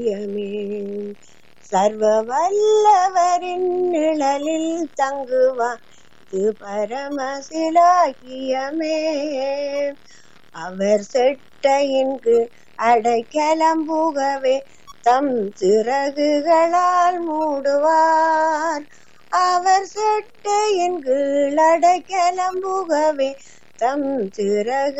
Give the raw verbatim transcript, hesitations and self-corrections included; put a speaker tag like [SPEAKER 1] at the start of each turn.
[SPEAKER 1] சர்வ வல்லவரின் நிழலில் தங்குவான் இது பரமசிலாகியமே. அவர் செட்டையின் கீழ் அடைக்கலம் புகவே தம் சிறகுகளால் மூடுவார். அவர் செட்டையின் கீழ் அடைக்கலம் புகவே தம் சிறகு